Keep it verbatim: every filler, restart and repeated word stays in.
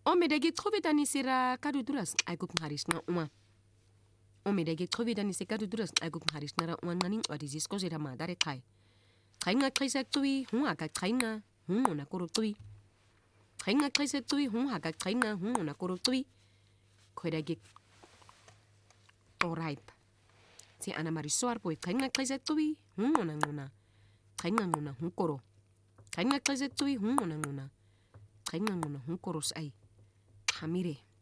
Omedegi trovidanisira kaduduras aikukmaris na uma. Omedegi trovidanisi kaduduras aikukmaris na uma nganing wadizisco zira madare kai. Kainga kaisa tui hunga ka kainga hunga na koro tui. Kainga kaisa tui hunga ka kainga hunga na koro tui. Koidagi oraip. Si ana marisoar poi kainga kaisa tui hunga na nguna. Kainga nguna hunkoro. Kainga kaisa tui hunga na nguna. Kainga nguna hunkoros ai. Hamire.